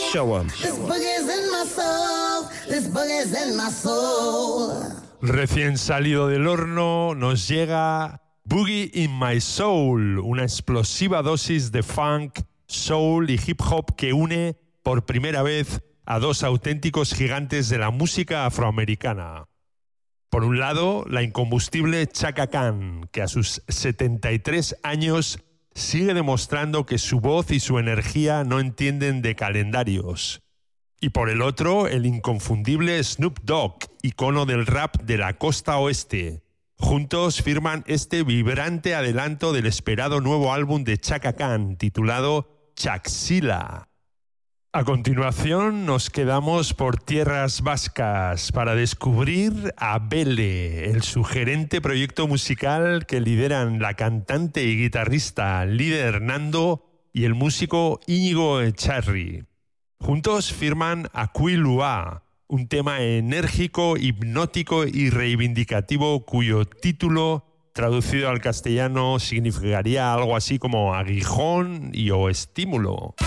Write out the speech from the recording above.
Show 'em. This boogie's in my soul. This boogie's in my soul. Recién salido del horno nos llega Boogie in My Soul, una explosiva dosis de funk, soul y hip hop que une por primera vez a dos auténticos gigantes de la música afroamericana. Por un lado, la incombustible Chaka Khan, que a sus 73 años sigue demostrando que su voz y su energía no entienden de calendarios. Y por el otro, el inconfundible Snoop Dogg, icono del rap de la costa oeste. Juntos firman este vibrante adelanto del esperado nuevo álbum de Chaka Khan, titulado Chaxila. A continuación nos quedamos por tierras vascas para descubrir a Bele, el sugerente proyecto musical que lideran la cantante y guitarrista Lider Hernando y el músico Íñigo Echarri. Juntos firman Aquilua, un tema enérgico, hipnótico y reivindicativo cuyo título, traducido al castellano, significaría algo así como aguijón y o estímulo.